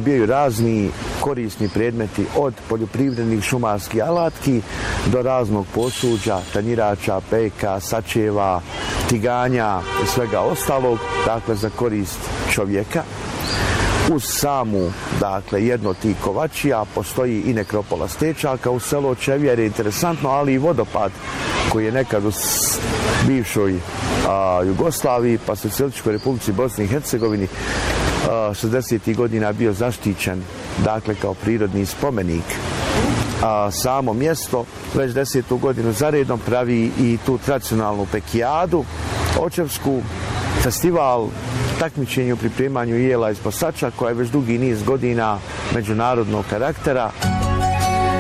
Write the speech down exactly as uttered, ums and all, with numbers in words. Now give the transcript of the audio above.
dobijaju razni korisni predmeti od poljoprivrednih šumarskih alatki do raznog posuđa, tanjirača, peka, sačeva, tiganja i svega ostalog, dakle za korist čovjeka. Uz samu, dakle, jedno od tih kovačija postoji i nekropola Stečaka u selu Očevjer, je interesantno, ali i vodopad koji je nekad u bivšoj a, Jugoslaviji, pa se u Socijalističkoj Republici Bosni i Hercegovini šezdesetih godina bio zaštićen, dakle, kao prirodni spomenik. A, samo mjesto već desetu godinu za redom pravi i tu tradicionalnu pekijadu očevsku, festival takmičenje u pripremanju jela iz Posača koja je već dugi niz godina međunarodnog karaktera.